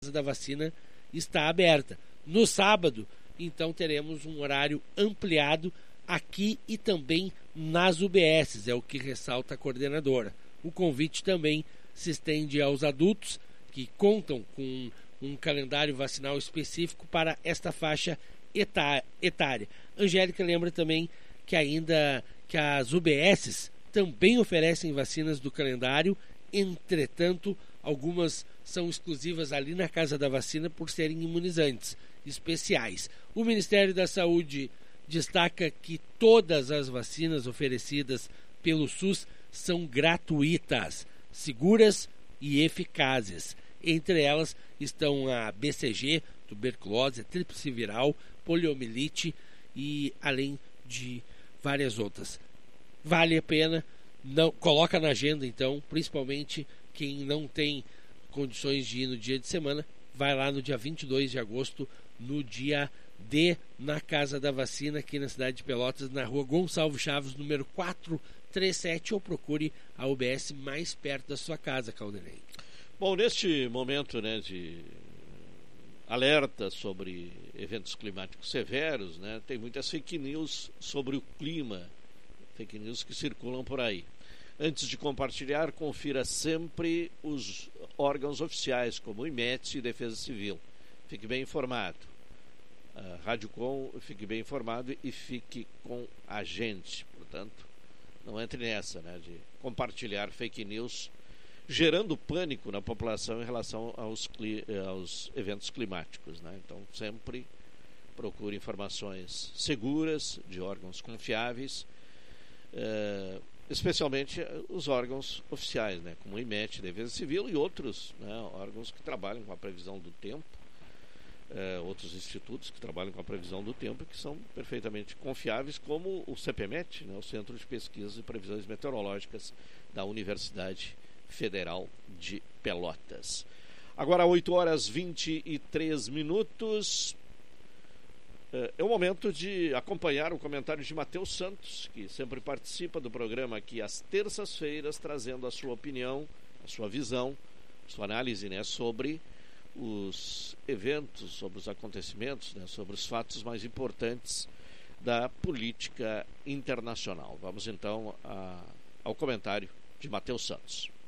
da vacina está aberta. No sábado, então, teremos um horário ampliado aqui e também nas UBSs, é o que ressalta a coordenadora. O convite também se estende aos adultos que contam com um calendário vacinal específico para esta faixa etária. Angélica lembra também que as UBSs também oferecem vacinas do calendário, entretanto, algumas são exclusivas ali na Casa da Vacina por serem imunizantes especiais. O Ministério da Saúde destaca que todas as vacinas oferecidas pelo SUS são gratuitas, seguras e eficazes. Entre elas estão a BCG, tuberculose, tríplice viral, poliomielite e além de várias outras. Vale a pena, coloca na agenda então, principalmente quem não tem condições de ir no dia de semana, vai lá no dia 22 de agosto, no dia D, na Casa da Vacina, aqui na cidade de Pelotas, na rua Gonçalves Chaves, número 437, ou procure a UBS mais perto da sua casa, Caldenei. Bom, neste momento, né, de alerta sobre eventos climáticos severos, né, tem muitas fake news sobre o clima, fake news que circulam por aí. Antes de compartilhar, confira sempre os órgãos oficiais, como o IMET e Defesa Civil. Fique bem informado. Rádio Com, fique bem informado e fique com a gente. Portanto, não entre nessa, né, de compartilhar fake news, gerando pânico na população em relação aos eventos climáticos, né? Então, sempre procure informações seguras, de órgãos confiáveis, especialmente os órgãos oficiais, né, como o IMET, Defesa Civil e outros, né, órgãos que trabalham com a previsão do tempo, outros institutos que trabalham com a previsão do tempo, que são perfeitamente confiáveis, como o CPMET, né, o Centro de Pesquisas e Previsões Meteorológicas da Universidade Federal de Pelotas. Agora 8h23. É o momento de acompanhar o comentário de Matheus Santos, que sempre participa do programa aqui às terças-feiras, trazendo a sua opinião, a sua visão, a sua análise, né, sobre os eventos, sobre os acontecimentos, né, sobre os fatos mais importantes da política internacional. Vamos então ao comentário de Matheus Santos.